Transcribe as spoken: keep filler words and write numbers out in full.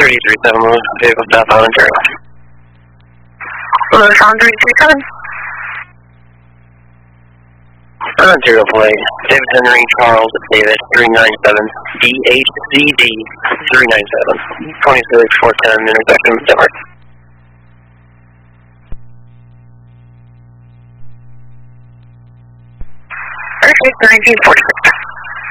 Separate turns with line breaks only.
thirty-three seven, vehicle southbound Ontario.
Hello, Sean three three seven.
Ontario flight, David Henry Charles David three nine seven, D H C D three nine seven, twenty-six four ten, intersection Denmark.
thirty-six nineteen forty-six.